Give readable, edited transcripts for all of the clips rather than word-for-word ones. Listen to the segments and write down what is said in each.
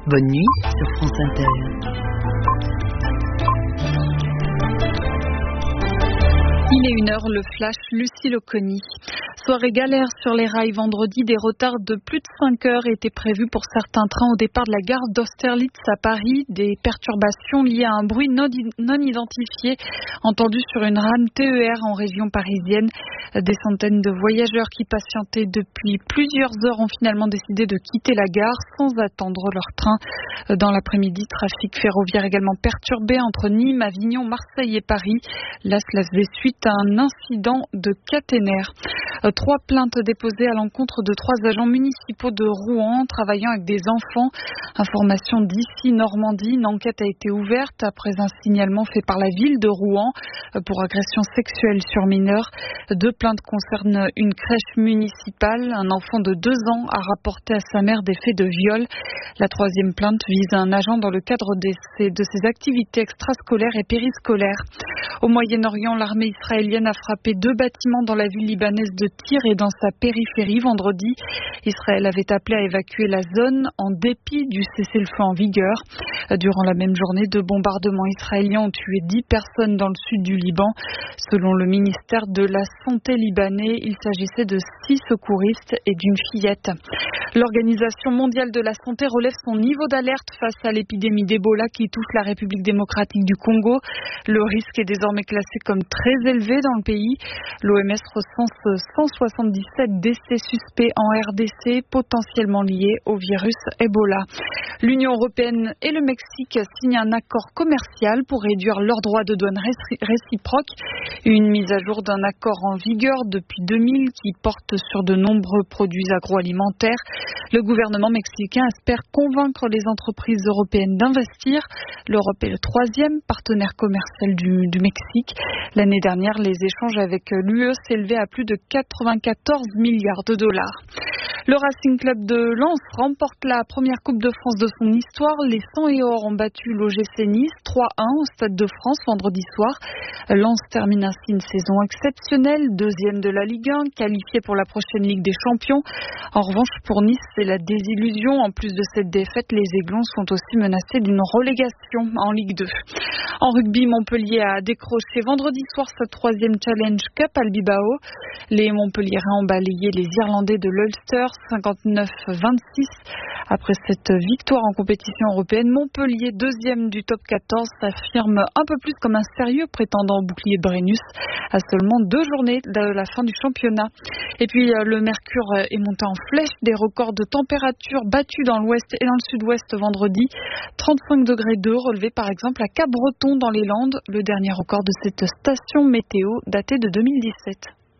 Bonne nuit sur France Inter. Il est 1h, le flash, Lucille Oconi. Soirée galère sur les rails vendredi, des retards de plus de 5 heures étaient prévus pour certains trains au départ de la gare d'Austerlitz à Paris. Des perturbations liées à un bruit non identifié entendu sur une rame TER en région parisienne. Des centaines de voyageurs qui patientaient depuis plusieurs heures ont finalement décidé de quitter la gare sans attendre leur train. Dans l'après-midi, trafic ferroviaire également perturbé entre Nîmes, Avignon, Marseille et Paris. Là, cela faisait suite à un incident de caténaire. 3 plaintes déposées à l'encontre de 3 agents municipaux de Rouen travaillant avec des enfants. Information d'ici Normandie, une enquête a été ouverte après un signalement fait par la ville de Rouen pour agression sexuelle sur mineurs. 2 plaintes concernent une crèche municipale. Un enfant de 2 ans a rapporté à sa mère des faits de viol. La 3e plainte vise un agent dans le cadre de ses activités extrascolaires et périscolaires. Au Moyen-Orient, l'armée israélienne a frappé 2 bâtiments dans la ville libanaise de Tyr et dans sa périphérie vendredi. Israël avait appelé à évacuer la zone en dépit du cessez-le-feu en vigueur. Durant la même journée, 2 bombardements israéliens ont tué 10 personnes dans le sud du Liban. Selon le ministère de la Santé libanais, il s'agissait de 6 secouristes et d'une fillette. L'Organisation mondiale de la santé relève son niveau d'alerte face à l'épidémie d'Ebola qui touche la République démocratique du Congo. Le risque est désormais classé comme très élevé dans le pays. L'OMS recense 177 décès suspects en RDC potentiellement liés au virus Ebola. L'Union européenne et le Mexique signent un accord commercial pour réduire leurs droits de douane réciproques. Une mise à jour d'un accord en vigueur depuis 2000 qui porte sur de nombreux produits agroalimentaires. Le gouvernement mexicain espère convaincre les entreprises européennes d'investir. L'Europe est le 3e partenaire commercial du Mexique. L'année dernière, les échanges avec l'UE s'élevaient à plus de 94 milliards de dollars. Le Racing Club de Lens remporte la première Coupe de France de son histoire. Les 100 et Or ont battu l'OGC Nice 3-1 au Stade de France vendredi soir. Lens termine ainsi une saison exceptionnelle, 2e de la Ligue 1, qualifiée pour la prochaine Ligue des Champions. En revanche, pour Nice, c'est la désillusion. En plus de cette défaite, les Aiglons sont aussi menacés d'une relégation en Ligue 2. En rugby, Montpellier a décroché vendredi soir sa 3e Challenge Cup à Bilbao. Les Montpelliérains ont balayé les Irlandais de l'Ulster 59-26. Après cette victoire en compétition européenne, Montpellier, 2e du top 14, s'affirme un peu plus comme un sérieux prétendant au bouclier de Brennus à seulement 2 journées de la fin du championnat. Et puis le mercure est monté en flèche, des records de température battus dans l'ouest et dans le sud-ouest vendredi. 35 degrés 2 relevés par exemple à Cap-Breton dans les Landes, le dernier record de cette station météo daté de 2017.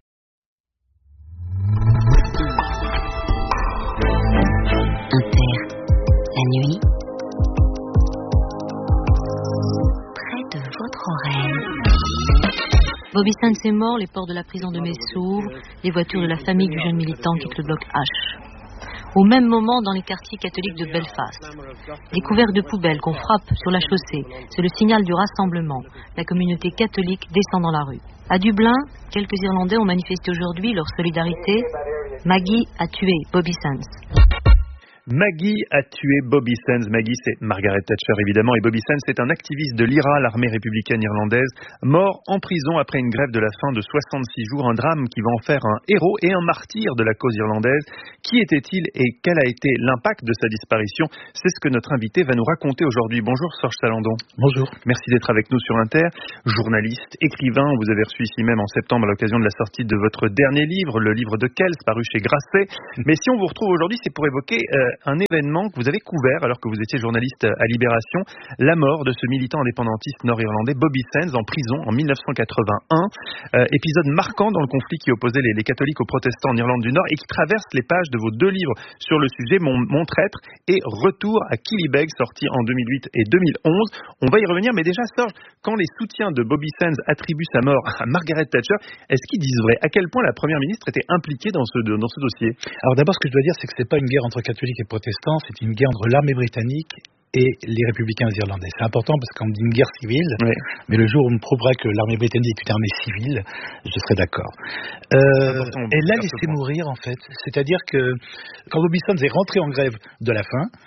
Inter, la nuit, près de votre oreille. Bobby Sands est mort, les portes de la prison de Metz s'ouvrent, les voitures de la famille du jeune militant quittent le bloc H. Au même moment, dans les quartiers catholiques de Belfast, des couverts de poubelles qu'on frappe sur la chaussée, c'est le signal du rassemblement. La communauté catholique descend dans la rue. À Dublin, quelques Irlandais ont manifesté aujourd'hui leur solidarité. Maggie a tué Bobby Sands. Maggie a tué Bobby Sands. Maggie, c'est Margaret Thatcher évidemment, et Bobby Sands, c'est un activiste de l'IRA, l'armée républicaine irlandaise, mort en prison après une grève de la faim de 66 jours, un drame qui va en faire un héros et un martyr de la cause irlandaise. Qui était-il et quel a été l'impact de sa disparition? C'est ce que notre invité va nous raconter aujourd'hui. Bonjour Serge Salandon. Bonjour. Merci d'être avec nous sur Inter. Journaliste, écrivain, vous avez reçu ici même en septembre à l'occasion de la sortie de votre dernier livre, le livre de Kells, paru chez Grasset. Mais si on vous retrouve aujourd'hui, c'est pour évoquer un événement que vous avez couvert alors que vous étiez journaliste à Libération, la mort de ce militant indépendantiste nord-irlandais Bobby Sands en prison en 1981. Épisode marquant dans le conflit qui opposait les catholiques aux protestants en Irlande du Nord et qui traverse les pages de vos 2 livres sur le sujet, Mon traître et Retour à Killybegs, sortis en 2008 et 2011. On va y revenir, mais déjà Serge, quand les soutiens de Bobby Sands attribuent sa mort à Margaret Thatcher, est-ce qu'ils disent vrai? À quel point la première ministre était impliquée dans ce dossier? Alors d'abord, ce que je dois dire, c'est que c'est pas une guerre entre catholiques et protestants, c'est une guerre entre l'armée britannique et les républicains irlandais. C'est important parce qu'on dit une guerre civile, oui. Mais le jour où on me prouvera que l'armée britannique est une armée civile, je serai d'accord. Elle l'a laissé mourir en fait. C'est-à-dire que quand Bobby Sands est rentré en grève de la faim,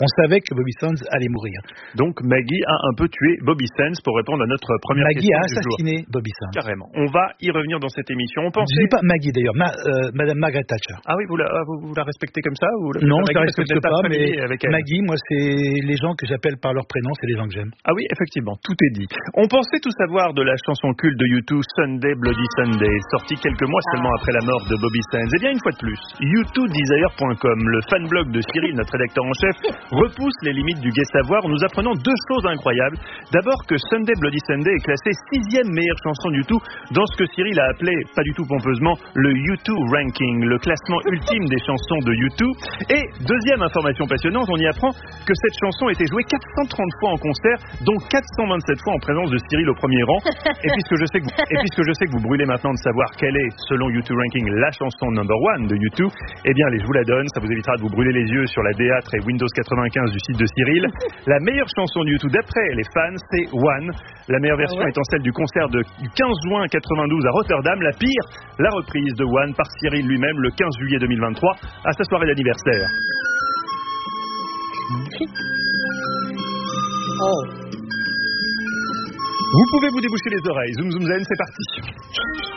On savait que Bobby Sands allait mourir. Donc Maggie a un peu tué Bobby Sands pour répondre à notre première question. Maggie a assassiné Bobby Sands. Carrément. On va y revenir dans cette émission. Je ne dis pas Maggie d'ailleurs, Madame Margaret Thatcher. Ah oui, vous la respectez comme ça ou non, je la respecte pas, mais avec elle. Maggie, moi, c'est les gens que j'appelle par leur prénom, c'est les gens que j'aime. Ah oui, effectivement, tout est dit. On pensait tout savoir de la chanson culte de U2, Sunday Bloody Sunday, sortie quelques mois seulement après la mort de Bobby Sands. Et bien, une fois de plus, U2Desire.com, le fanblog de Cyril, notre rédacteur en chef, repousse les limites du gai savoir en nous apprenant deux choses incroyables. D'abord que Sunday Bloody Sunday est classée 6e meilleure chanson du tout dans ce que Cyril a appelé, pas du tout pompeusement, le U2 Ranking, le classement ultime des chansons de U2. Et deuxième information passionnante, on y apprend que cette chanson a été jouée 430 fois en concert, dont 427 fois en présence de Cyril au premier rang. Et puisque je sais que vous brûlez maintenant de savoir quelle est, selon U2 Ranking, la chanson number one de U2, eh bien allez, je vous la donne, ça vous évitera de vous brûler les yeux sur la DA et Windows 95 du site de Cyril. La meilleure chanson de U2 d'après les fans, c'est One. La meilleure version étant celle du concert du 15 juin 92 à Rotterdam. La pire, la reprise de One par Cyril lui-même le 15 juillet 2023 à sa soirée d'anniversaire. Vous pouvez vous déboucher les oreilles. Zoom zoom zen, c'est parti.